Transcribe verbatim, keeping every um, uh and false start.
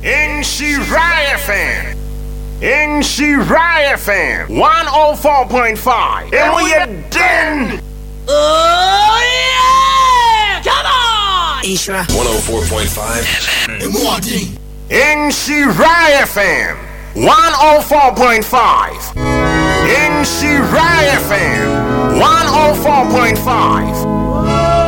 Inshirai F M. Inshirai F M. one oh four point five. And we are done. Oh yeah! Come on! Ishra. one oh four point five. And more thing. Inshirai F M. one oh four point five. Inshirai F M. one oh four point five.